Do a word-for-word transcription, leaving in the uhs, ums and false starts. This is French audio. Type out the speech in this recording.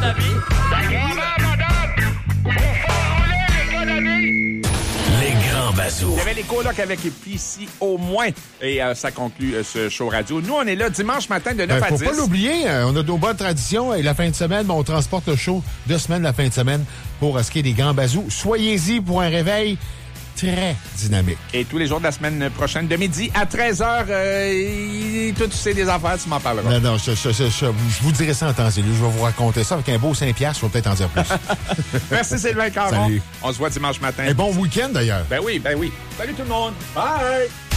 la vie. D'accord, madame. Pour faire rouler les gars de la vie. Les grands bazous. Il y avait les colocs avec P C au moins. Et euh, ça conclut euh, ce show radio. Nous, on est là dimanche matin de neuf Ben, à faut dix. pas l'oublier, hein, on a nos bonnes traditions et la fin de semaine, ben, on transporte le show de semaine la fin de semaine pour euh, ce qui est des grands bazous. Soyez-y pour un réveil très dynamique. Et tous les jours de la semaine prochaine, de midi à treize heures, euh, toi, tu sais des affaires, tu m'en parleras. Non, non, je, je, je, je, je vous dirai ça en temps et lieu. Je vais vous raconter ça avec un beau cinq piastres, je vais peut-être en dire plus. Merci Sylvain Caron. Salut. On se voit dimanche matin. Un bon week-end d'ailleurs. Ben oui, ben oui. Salut tout le monde. Bye!